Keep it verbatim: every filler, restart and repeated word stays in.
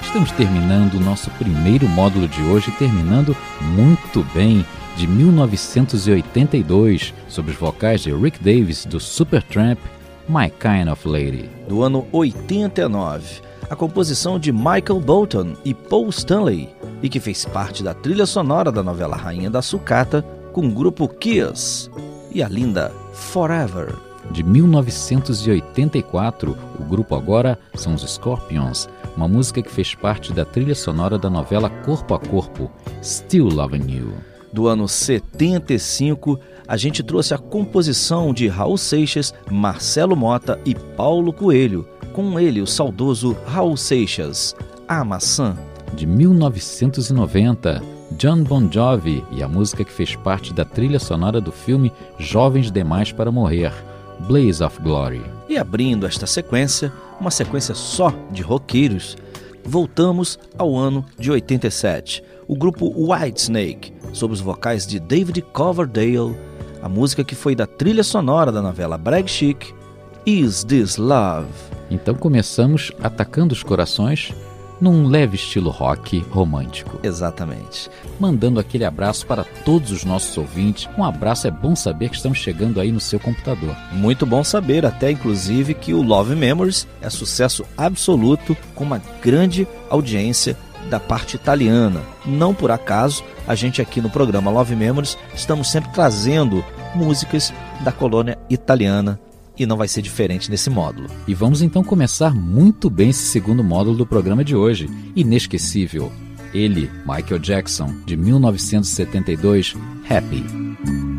Estamos terminando o nosso primeiro módulo de hoje, terminando muito bem, de mil novecentos e oitenta e dois, sob os vocais de Rick Davis, do Supertramp, My Kind of Lady. Do ano oitenta e nove, a composição de Michael Bolton e Paul Stanley, e que fez parte da trilha sonora da novela Rainha da Sucata, com o grupo Kiss, e a linda Forever. De mil novecentos e oitenta e quatro, o grupo agora são os Scorpions, uma música que fez parte da trilha sonora da novela Corpo a Corpo, Still Loving You. Do ano setenta e cinco, a gente trouxe a composição de Raul Seixas, Marcelo Mota e Paulo Coelho, com ele o saudoso Raul Seixas, A Maçã. De mil novecentos e noventa, John Bon Jovi e a música que fez parte da trilha sonora do filme Jovens Demais para Morrer, Blaze of Glory. E abrindo esta sequência, uma sequência só de roqueiros, voltamos ao ano de oitenta e sete. O grupo Whitesnake, sob os vocais de David Coverdale, a música que foi da trilha sonora da novela Brag Chic, Is This Love? Então começamos atacando os corações num leve estilo rock romântico. Exatamente. Mandando aquele abraço para todos os nossos ouvintes. Um abraço, é bom saber que estamos chegando aí no seu computador. Muito bom saber, até inclusive, que o Love Memories é sucesso absoluto, com uma grande audiência da parte italiana. Não por acaso, a gente aqui no programa Love Memories estamos sempre trazendo músicas da colônia italiana, e não vai ser diferente nesse módulo. E vamos então começar muito bem esse segundo módulo do programa de hoje. Inesquecível. Ele, Michael Jackson, de mil novecentos e setenta e dois, Happy.